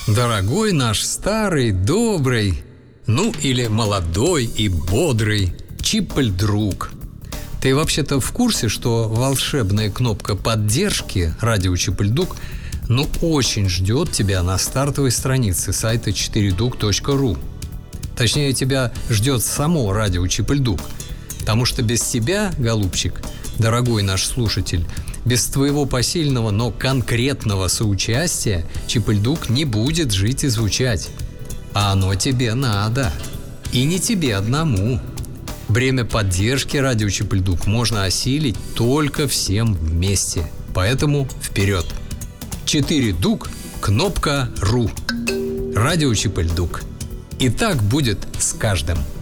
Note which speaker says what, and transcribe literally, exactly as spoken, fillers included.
Speaker 1: Дорогой наш старый, добрый, ну или молодой и бодрый Чиполь-друг. Ты вообще-то в курсе, что волшебная кнопка поддержки радио Чиполь-друг ну очень ждет тебя на стартовой странице сайта четыре дук точка ру. Точнее, тебя ждет само радио Чиполь-друг. Потому что без тебя, голубчик, дорогой наш слушатель, без твоего посильного, но конкретного соучастия Чиполь-друг не будет жить и звучать. А оно тебе надо. И не тебе одному. Бремя поддержки радио Чиполь-друг можно осилить только всем вместе. Поэтому вперед! четыре дук кнопка ру. Радио Чиполь-друг. И так будет с каждым.